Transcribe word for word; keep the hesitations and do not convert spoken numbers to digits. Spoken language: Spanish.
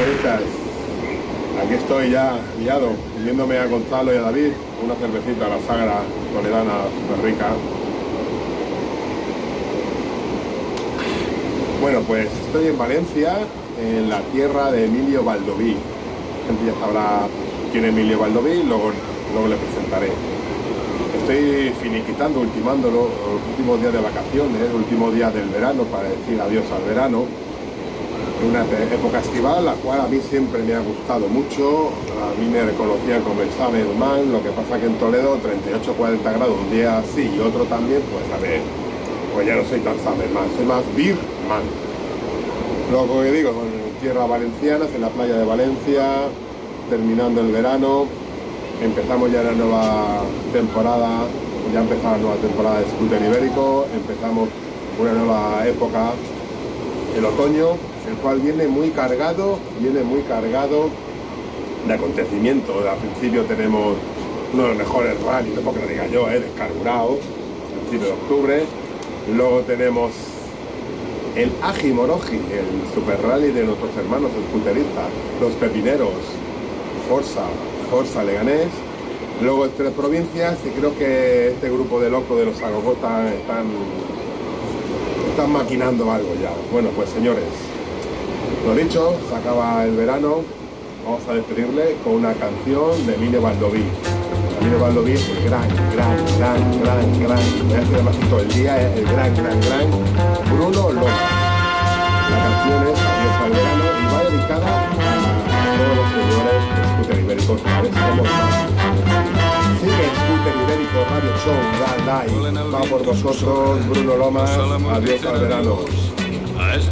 señoritas, aquí estoy ya liado, viéndome a Gonzalo y a David, una cervecita, la Sagra toledana, súper rica. Bueno, pues estoy en Valencia, en la tierra de Emilio Baldoví. La gente ya sabrá quién es Emilio Baldoví, luego, luego le presentaré. Estoy finiquitando, ultimándolo, los últimos días de vacaciones, el último día del verano, para decir adiós al verano. Una época estival, la cual a mí siempre me ha gustado mucho. A mí me reconocían como el Summerman, lo que pasa que en Toledo treinta y ocho a cuarenta grados un día sí y otro también, pues a ver, pues ya no soy tan Summerman, soy más Beerman. Lo que digo, en tierras valencianas, en la playa de Valencia, terminando el verano, empezamos ya la nueva temporada, ya empezó la nueva temporada de scooter ibérico, empezamos una nueva época, el otoño, el cual viene muy cargado, viene muy cargado de acontecimientos. Al principio tenemos uno de los mejores rallies, no porque lo diga yo, eh, descarburado, a principios de octubre. Luego tenemos el Aji Moroji, el super rally de nuestros hermanos scooteristas, los pepineros, Forza, Forza Leganés. Luego en tres provincias, y creo que este grupo de locos de los Agogotas están, están maquinando algo ya. Bueno, pues señores, lo dicho, se acaba el verano, vamos a despedirle con una canción de Emilio Baldoví. Emilio Baldoví es el gran, gran, gran, gran, gran, voy a hacer más todo el día, es el gran, gran, gran Bruno Loma. La canción es Adiós al verano y va dedicada a todos los seguidores de Scooter Ibéricos, a ver si somos más. Sigue Scooter Ibérico Radio Show, Live, va por vosotros, Bruno Lomas, adiós al verano.